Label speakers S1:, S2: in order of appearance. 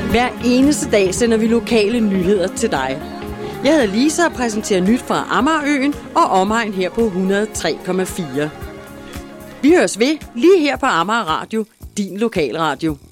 S1: Hver eneste dag sender vi lokale nyheder til dig. Jeg hedder Lisa og præsenterer nyt fra Amagerøen og omegn her på 103,4. Vi høres ved lige her på Amager Radio, din lokalradio.